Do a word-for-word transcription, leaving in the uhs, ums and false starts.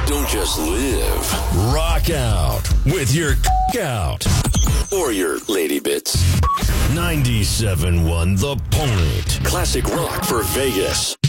Don't just live. Rock out with your out. Or your lady bits. ninety-seven point one The Point. Classic rock for Vegas.